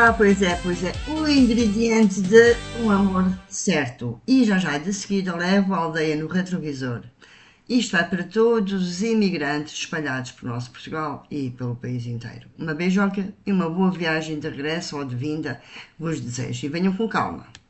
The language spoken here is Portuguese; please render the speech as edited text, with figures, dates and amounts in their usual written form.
pois é, o ingrediente de um amor certo. E já de seguida levo a aldeia no retrovisor. Isto vai para todos os imigrantes espalhados por nosso Portugal e pelo país inteiro. Uma beijoca e uma boa viagem de regresso ou de vinda vos desejo. E venham com calma.